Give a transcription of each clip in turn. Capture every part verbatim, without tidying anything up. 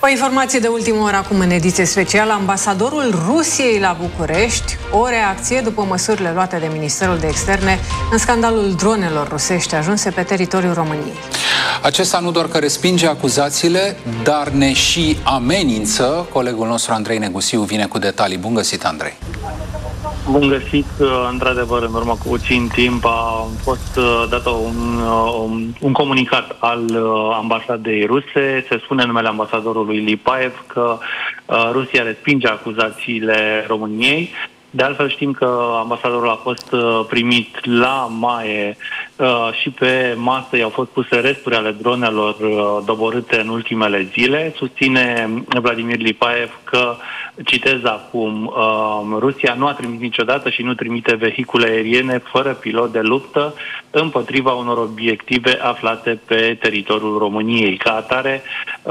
O informație de ultimă oră acum în ediție specială. Ambasadorul Rusiei la București, o reacție după măsurile luate de Ministerul de Externe în scandalul dronelor rusești ajunse pe teritoriul României. Acesta nu doar că respinge acuzațiile, dar ne și amenință. Colegul nostru Andrei Negusiu vine cu detalii. Bun găsit, Andrei! Bun găsit! Într-adevăr, în urmă cu puțin timp a fost dat un, un, un comunicat al ambasadei ruse. Se spune în numele ambasadorului Lipaev că Rusia respinge acuzațiile României. De altfel știm că ambasadorul a fost primit la Maie și pe masă i-au fost puse resturi ale dronelor doborâte în ultimele zile. Susține Vladimir Lipaev că, citez acum, Rusia nu a trimis niciodată și nu trimite vehicule aeriene fără pilot de luptă împotriva unor obiective aflate pe teritoriul României. Ca atare,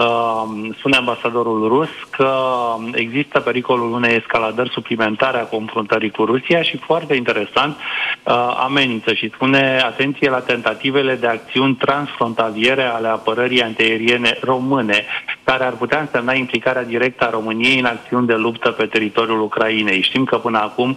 spune ambasadorul rus că există pericolul unei escaladări suplimentare a confruntării cu Rusia și, foarte interesant, amenință și spune atenție la tentativele de acțiuni transfrontaliere ale apărării antiaeriene române, care ar putea însemna implicarea directă a României în acțiuni de luptă pe teritoriul Ucrainei. Știm că până acum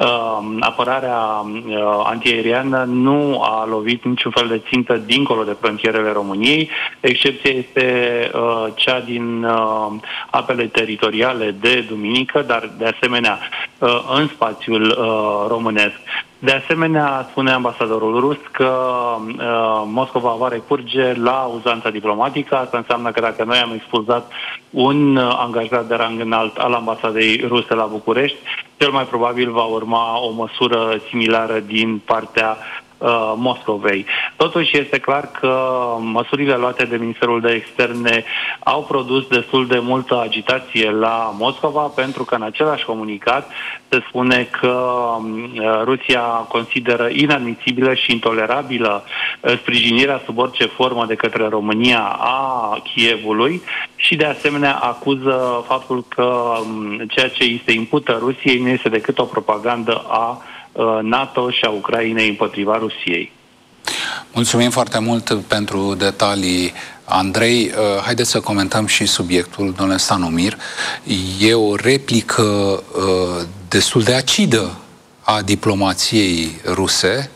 apărarea antiaeriană nu a lovit niciun fel de țintă dincolo de frontierele României. Excepția este cea din apele teritoriale de duminică, dar de asemenea în spațiul românesc. De asemenea, spune ambasadorul rus că uh, Moscova va recurge la uzanța diplomatică. Asta înseamnă că dacă noi am expulzat un uh, angajat de rang înalt al ambasadei ruse la București, cel mai probabil va urma o măsură similară din partea uh, Moscovei. Totuși este clar că măsurile luate de Ministerul de Externe au produs destul de multă agitație la Moscova, pentru că în același comunicat se spune că uh, Rusia consideră inadmisibilă și intolerabilă uh, sprijinirea sub orice formă de către România a Kievului și de asemenea acuză faptul că um, ceea ce îi se impută Rusiei nu este decât o propagandă a uh, NATO și a Ucrainei împotriva Rusiei. Mulțumim foarte mult pentru detalii, Andrei. Haideți să comentăm și subiectul, domnule Stanomir. E o replică uh, destul de acidă a diplomației ruse,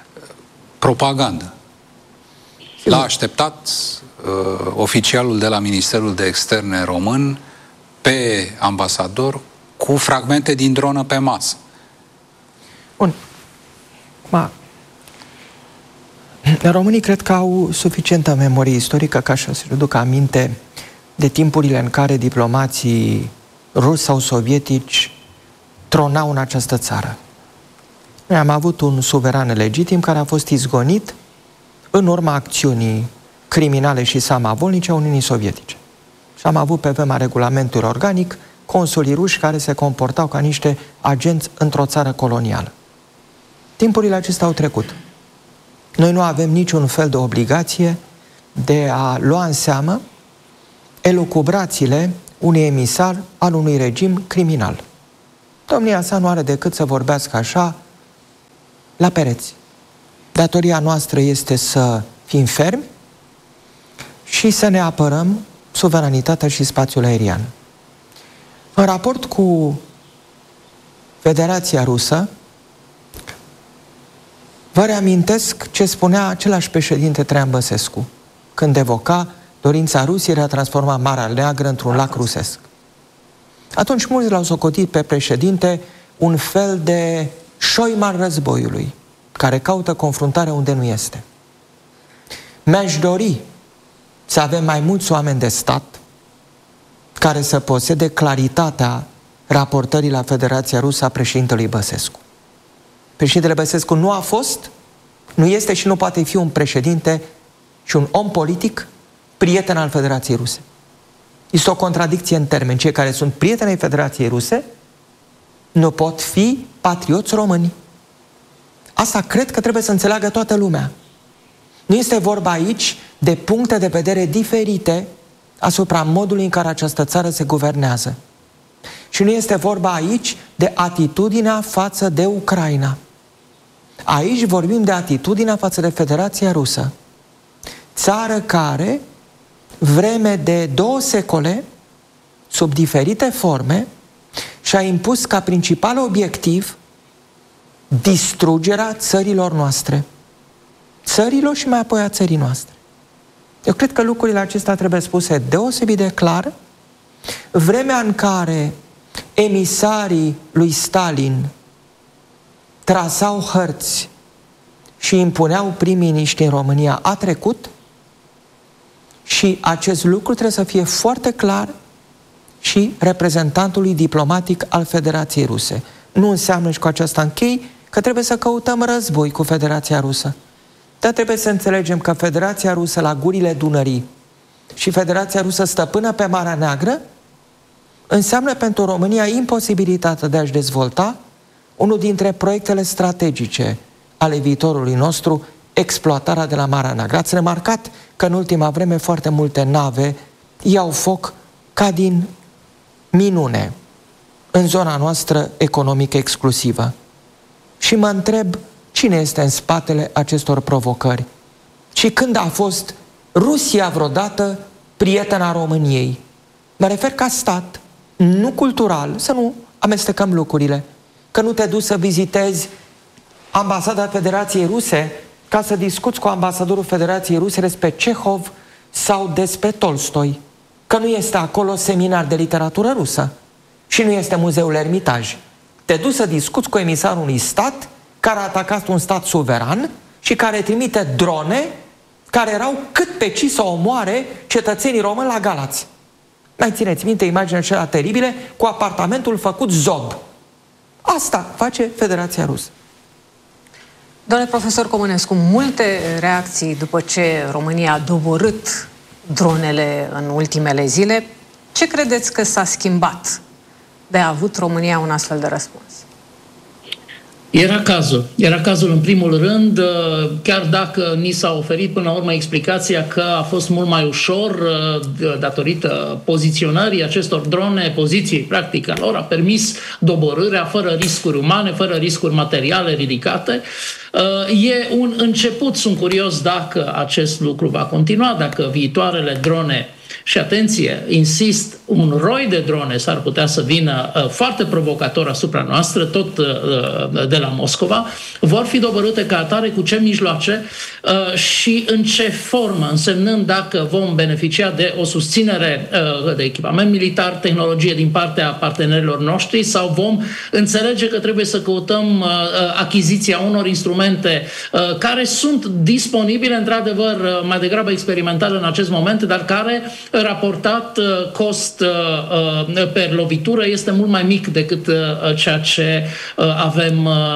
propagandă. L-a așteptat uh, oficialul de la Ministerul de Externe român pe ambasador cu fragmente din dronă pe masă. Bun. Ma. Românii cred că au suficientă memorie istorică ca să se ducă aminte de timpurile în care diplomații ruși sau sovietici tronau în această țară. Noi am avut un suveran legitim care a fost izgonit în urma acțiunii criminale și samavolnice a Uniunii Sovietice. Și am avut pe vremea regulamentului organic consulii ruși care se comportau ca niște agenți într-o țară colonială. Timpurile acestea au trecut. Noi nu avem niciun fel de obligație de a lua în seamă elucubrațiile unui emisar al unui regim criminal. Domnia sa nu are decât să vorbească așa la pereți. Datoria noastră este să fim fermi și să ne apărăm suveranitatea și spațiul aerian. În raport cu Federația Rusă, vă reamintesc ce spunea același președinte Traian Băsescu când evoca dorința Rusiei de a transforma Marea Neagră într-un lac rusesc. Atunci mulți l-au socotit pe președinte un fel de șoim al războiului, care caută confruntarea unde nu este. Mi-aș dori să avem mai mulți oameni de stat care să posede claritatea raportării la Federația Rusă a președintelui Băsescu. Președintele Băsescu nu a fost, nu este și nu poate fi un președinte și un om politic prieten al Federației Ruse. Este o contradicție în termeni. Cei care sunt prieteni ai Federației Ruse nu pot fi patrioți români. Asta cred că trebuie să înțeleagă toată lumea. Nu este vorba aici de puncte de vedere diferite asupra modului în care această țară se guvernează. Și nu este vorba aici de atitudinea față de Ucraina. Aici vorbim de atitudinea față de Federația Rusă. Țară care, vreme de două secole, sub diferite forme și a impus ca principal obiectiv distrugerea țărilor noastre. Țărilor și mai apoi a țării noastre. Eu cred că lucrurile acestea trebuie spuse deosebit de clar. Vremea în care emisarii lui Stalin trasau hărți și impuneau prim-miniștri în România a trecut și acest lucru trebuie să fie foarte clar și reprezentantului diplomatic al Federației Ruse. Nu înseamnă, și cu aceasta închei, că trebuie să căutăm război cu Federația Rusă. Dar trebuie să înțelegem că Federația Rusă la gurile Dunării și Federația Rusă stăpână pe Marea Neagră înseamnă pentru România imposibilitatea de a-și dezvolta unul dintre proiectele strategice ale viitorului nostru, exploatarea de la Marea Neagră. Ați remarcat că în ultima vreme foarte multe nave iau foc ca din minune în zona noastră economică exclusivă. Și mă întreb cine este în spatele acestor provocări. Și când a fost Rusia vreodată prietena României? Mă refer ca stat, nu cultural, să nu amestecăm lucrurile. Că nu te duci să vizitezi ambasada Federației Ruse ca să discuți cu ambasadorul Federației Ruse despre Cehov sau despre Tolstoi. Că nu este acolo seminar de literatură rusă și nu este muzeul Ermitaj. Te duci să discuți cu emisarul unui stat care a atacat un stat suveran și care trimite drone care erau cât pe ci să omoare cetățenii români la Galați. Mai țineți minte imaginea acelea teribile cu apartamentul făcut zob. Asta face Federația Rusă. Domnule profesor Comănescu, multe reacții după ce România a doborât dronele în ultimele zile. Ce credeți că s-a schimbat de a avut România un astfel de răspuns? Era cazul. Era cazul în primul rând, chiar dacă ni s-a oferit până la urmă explicația că a fost mult mai ușor datorită poziționării acestor drone, poziției practic a lor, a permis doborârea fără riscuri umane, fără riscuri materiale ridicate. E un început, sunt curios dacă acest lucru va continua, dacă viitoarele drone, și atenție, insist, un roi de drone s-ar putea să vină uh, foarte provocator asupra noastră, tot uh, de la Moscova, vor fi doborâte ca atare, cu ce mijloace uh, și în ce formă, însemnând dacă vom beneficia de o susținere uh, de echipament militar, tehnologie din partea partenerilor noștri, sau vom înțelege că trebuie să căutăm uh, achiziția unor instrumente uh, care sunt disponibile, într-adevăr, uh, mai degrabă experimental în acest moment, dar care raportat cost per lovitură este mult mai mic decât ceea ce avem,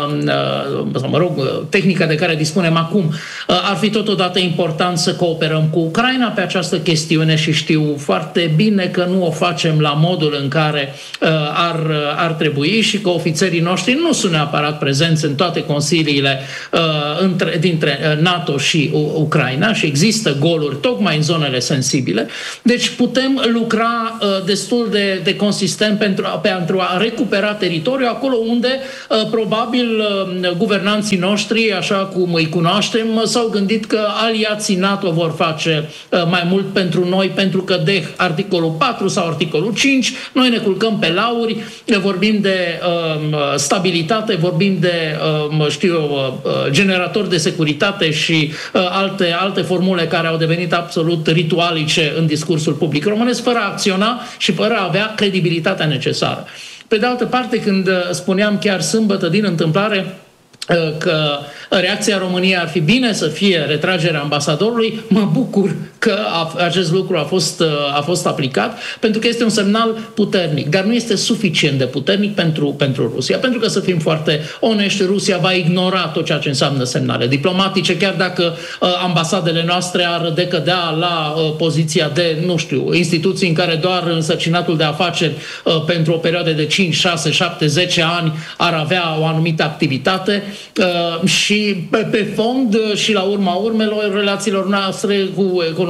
mă rog, tehnica de care dispunem acum. Ar fi totodată important să cooperăm cu Ucraina pe această chestiune și știu foarte bine că nu o facem la modul în care ar, ar trebui și că ofițerii noștri nu sunt neapărat prezenți în toate consiliile între, dintre NATO și Ucraina și există goluri tocmai în zonele sensibile. Deci putem lucra uh, destul de, de consistent pentru, pentru a recupera teritoriul acolo unde uh, probabil uh, guvernanții noștri, așa cum îi cunoaștem, s-au gândit că aliații NATO vor face uh, mai mult pentru noi, pentru că de articolul patru sau articolul cinci noi ne culcăm pe lauri, vorbim de uh, stabilitate, vorbim de uh, știu eu, uh, generatori de securitate și uh, alte, alte formule care au devenit absolut ritualice în discursul public românesc, fără a acționa și fără a avea credibilitatea necesară. Pe de altă parte, când spuneam chiar sâmbătă din întâmplare că reacția României ar fi bine să fie retragerea ambasadorului, mă bucur că a, acest lucru a fost, a fost aplicat, pentru că este un semnal puternic, dar nu este suficient de puternic pentru, pentru Rusia, pentru că, să fim foarte onești, Rusia va ignora tot ceea ce înseamnă semnale diplomatice, chiar dacă uh, ambasadele noastre ar decădea la uh, poziția de, nu știu, instituții în care doar însărcinatul de afaceri uh, pentru o perioadă de cinci, șase, șapte, zece ani ar avea o anumită activitate uh, și pe, pe fond uh, și la urma urmelor relațiilor noastre cu economia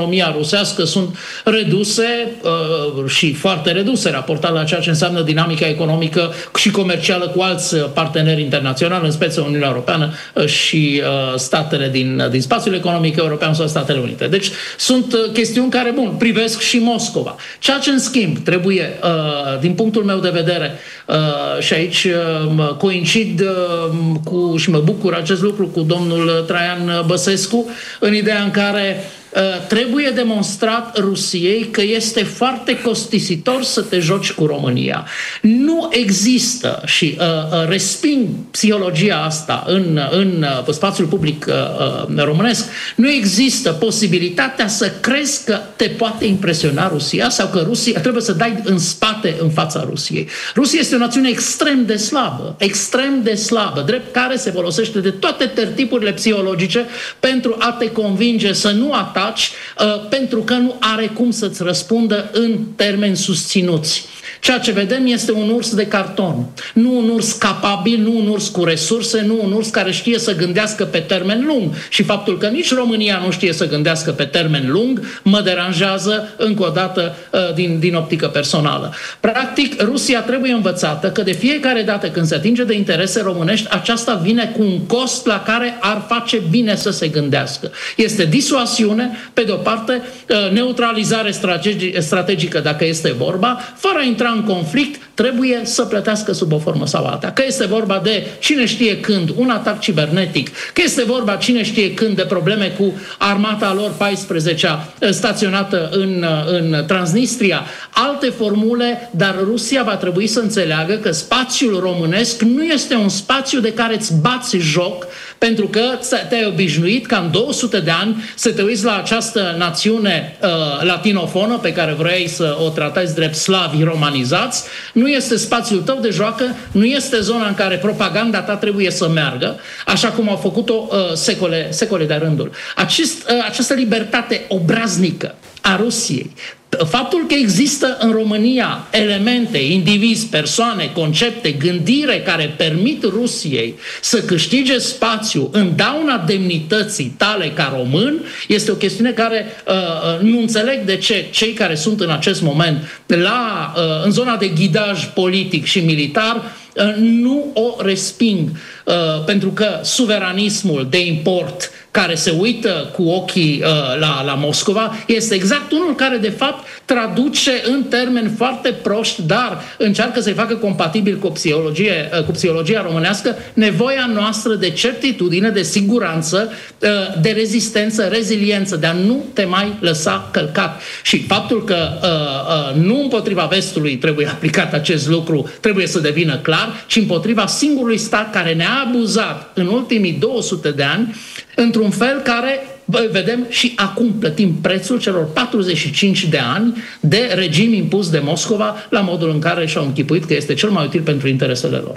economia rusească sunt reduse uh, și foarte reduse raportat la ceea ce înseamnă dinamica economică și comercială cu alți parteneri internaționali, în speță Uniunea Europeană și uh, statele din, din spațiul economic european sau Statele Unite. Deci sunt uh, chestiuni care, bun, privesc și Moscova. Ceea ce, în schimb, trebuie, uh, din punctul meu de vedere, uh, și aici uh, coincid uh, cu, și mă bucur acest lucru cu domnul Traian Băsescu, în ideea în care trebuie demonstrat Rusiei că este foarte costisitor să te joci cu România. Nu există, și uh, resping psihologia asta în, în uh, spațiul public uh, românesc, nu există posibilitatea să crezi că te poate impresiona Rusia sau că Rusia trebuie să dai în spate în fața Rusiei. Rusia este o națiune extrem de slabă, extrem de slabă, drept care se folosește de toate tertipurile psihologice pentru a te convinge să nu ataci Uh, pentru că nu are cum să-ți răspundă în termeni susținuți. Ceea ce vedem este un urs de carton. Nu un urs capabil, nu un urs cu resurse, nu un urs care știe să gândească pe termen lung. Și faptul că nici România nu știe să gândească pe termen lung mă deranjează încă o dată uh, din, din optică personală. Practic, Rusia trebuie învățată că de fiecare dată când se atinge de interese românești, aceasta vine cu un cost la care ar face bine să se gândească. Este disuasiune, pe de o parte, uh, neutralizare strategi- strategică dacă este vorba, fără a intra în conflict, trebuie să plătească sub o formă sau alta. Că este vorba de cine știe când un atac cibernetic, că este vorba cine știe când de probleme cu armata lor paisprezecea staționată în, în Transnistria, alte formule, dar Rusia va trebui să înțeleagă că spațiul românesc nu este un spațiu de care îți bați joc, pentru că te-ai obișnuit ca în două sute de ani să te uiți la această națiune uh, latinofonă pe care vrei să o tratați drept slavi romanizați. Nu este spațiul tău de joacă, nu este zona în care propaganda ta trebuie să meargă, așa cum au făcut-o uh, secole, secole de rândul. Acest, uh, această libertate obraznică a Rusiei, faptul că există în România elemente, indivizi, persoane, concepte, gândire care permit Rusiei să câștige spațiu în dauna demnității tale ca român, este o chestiune care uh, nu înțeleg de ce cei care sunt în acest moment la, uh, în zona de ghidaj politic și militar uh, nu o resping, uh, pentru că suveranismul de import care se uită cu ochii uh, la, la Moscova este exact unul care de fapt traduce în termeni foarte proști, dar încearcă să-i facă compatibil cu, psihologie, uh, cu psihologia românească nevoia noastră de certitudine, de siguranță, uh, de rezistență, reziliență, de a nu te mai lăsa călcat. Și faptul că uh, uh, nu împotriva vestului trebuie aplicat acest lucru, trebuie să devină clar, ci împotriva singurului stat care ne-a abuzat în ultimii două sute de ani, într-un fel care, vedem, și acum plătim prețul celor patruzeci și cinci de ani de regim impus de Moscova la modul în care și-au închipuit că este cel mai util pentru interesele lor.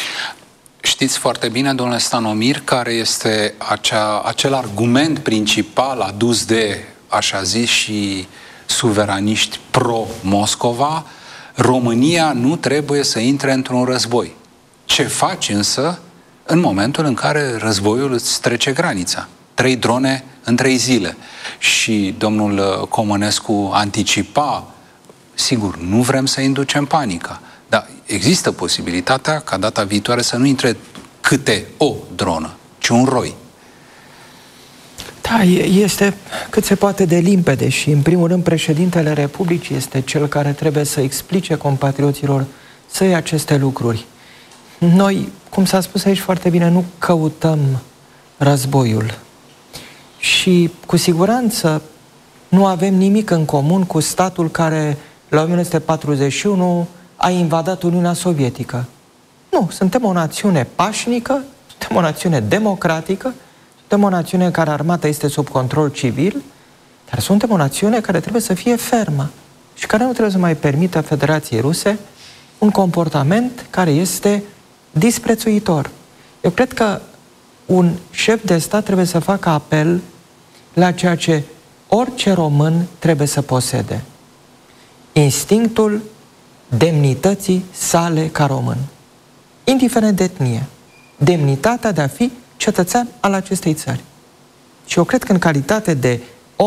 Știți foarte bine, domnule Stanomir, care este acea, acel argument principal adus de, așa zis, și suveraniști pro-Moscova: România nu trebuie să intre într-un război. Ce faci însă în momentul în care războiul îți trece granița? Trei drone în trei zile. Și domnul Comănescu anticipa, sigur, nu vrem să inducem panica, dar există posibilitatea ca data viitoare să nu intre câte o dronă, ci un roi. Da, este cât se poate de limpede și, în primul rând, președintele Republicii este cel care trebuie să explice compatrioților săi aceste lucruri. Noi, cum s-a spus aici foarte bine, nu căutăm războiul și cu siguranță nu avem nimic în comun cu statul care la o mie nouă sute patruzeci și unu a invadat Uniunea Sovietică. Nu, suntem o națiune pașnică, suntem o națiune democratică, suntem o națiune în care armata este sub control civil, dar suntem o națiune care trebuie să fie fermă și care nu trebuie să mai permită Federației Ruse un comportament care este disprețuitor. Eu cred că un șef de stat trebuie să facă apel la ceea ce orice român trebuie să posede: instinctul demnității sale ca român, indiferent de etnie, demnitatea de a fi cetățean al acestei țări. Și eu cred că în calitate de om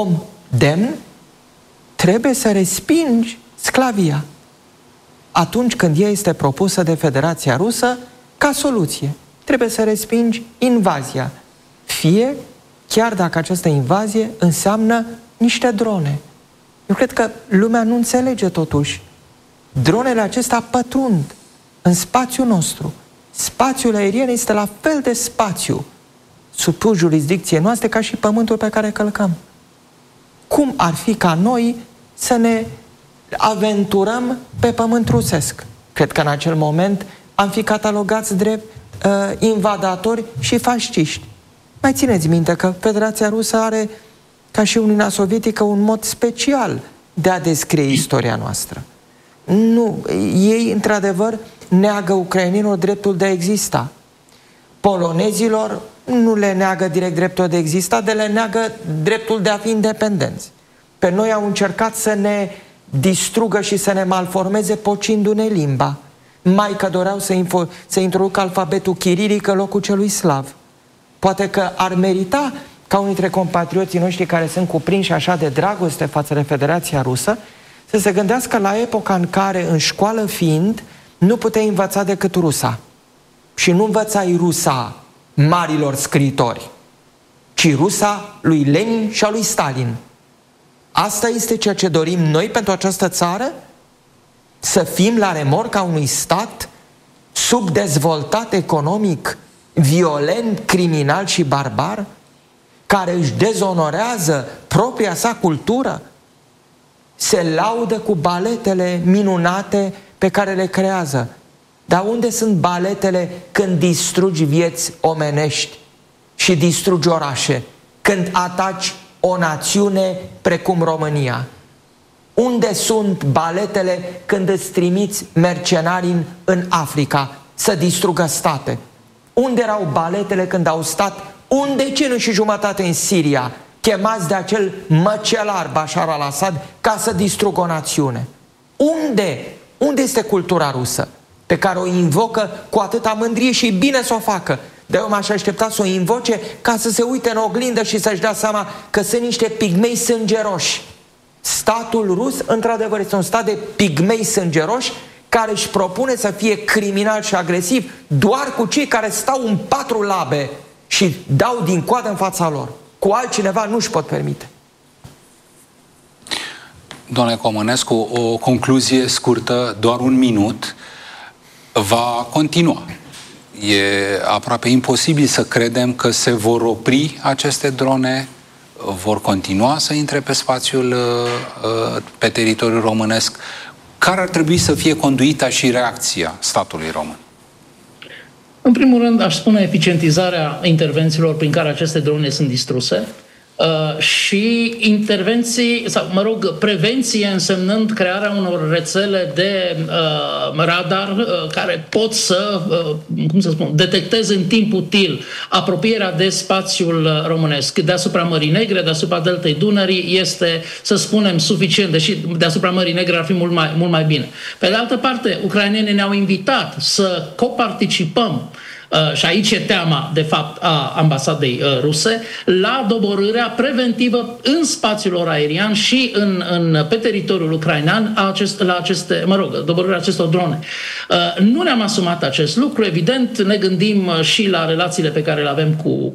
demn, trebuie să respingi sclavia atunci când ea este propusă de Federația Rusă ca soluție. Trebuie să respingi invazia, fie chiar dacă această invazie înseamnă niște drone. Eu cred că lumea nu înțelege totuși. Dronele acestea pătrund în spațiul nostru. Spațiul aerian este la fel de spațiu supus jurisdicției noastre ca și pământul pe care călcăm. Cum ar fi ca noi să ne aventurăm pe pământ rusesc? Cred că în acel moment am fi catalogați drept uh, invadatori și fasciști. Mai țineți minte că Federația Rusă are, ca și Uniunea Sovietică, un mod special de a descrie istoria noastră. Nu, ei, într-adevăr, neagă ucrainenilor dreptul de a exista. Polonezilor nu le neagă direct dreptul de a exista, de le neagă dreptul de a fi independenți. Pe noi au încercat să ne distrugă și să ne malformeze pocindu-ne limba. Mai că doreau să, info, să introducă alfabetul chirilic în locul celui slav. Poate că ar merita ca unii dintre compatrioții noștri care sunt cuprinși așa de dragoste față de Federația Rusă să se gândească la epoca în care, în școală fiind, nu puteai învăța decât rusa. Și nu învățai rusa marilor scriitori, ci rusa lui Lenin și a lui Stalin. Asta este ceea ce dorim noi pentru această țară? Să fim la remorca unui stat subdezvoltat economic, violent, criminal și barbar, care își dezonorează propria sa cultură? Se laudă cu baletele minunate pe care le creează. Dar unde sunt baletele când distrugi vieți omenești și distrugi orașe? Când ataci o națiune precum România? Unde sunt baletele când îți trimiți mercenari în, în Africa să distrugă state? Unde erau baletele când au stat un deceniu și jumătate în Siria, chemați de acel măcelar Bashar al-Assad ca să distrugă o națiune? Unde? Unde este cultura rusă pe care o invocă cu atâta mândrie și bine să o facă? Dar eu m-aș aștepta să o invoce ca să se uite în oglindă și să-și dea seama că sunt niște pigmei sângeroși. Statul rus, într-adevăr, este un stat de pigmei sângeroși care își propune să fie criminal și agresiv doar cu cei care stau în patru labe și dau din coadă în fața lor. Cu altcineva nu-și pot permite. Domnule Comănescu, o concluzie scurtă, doar un minut. Va continua. E aproape imposibil să credem că se vor opri aceste drone, vor continua să intre pe spațiul, pe teritoriul românesc. Care ar trebui să fie conduita și reacția statului român? În primul rând, aș spune eficientizarea intervențiilor prin care aceste drone sunt distruse uh, și intervenții, sau mă rog, prevenție însemnând crearea unor rețele de uh, radar uh, care pot să, uh, cum să spun, detecteze în timp util apropierea de spațiul românesc. Deasupra Mării Negre, deasupra Deltei Dunării este, să spunem, suficient, deși deasupra Mării Negre ar fi mult mai, mult mai bine. Pe de altă parte, ucrainenii ne-au invitat să coparticipăm, Uh, și aici e teama, de fapt, a ambasadei uh, ruse, la doborârea preventivă în spațiul lor aerian și în, în, pe teritoriul ucrainean a acest, la aceste, mă rog, doborârea acestor drone. Uh, nu ne-am asumat acest lucru, evident, ne gândim și la relațiile pe care le avem cu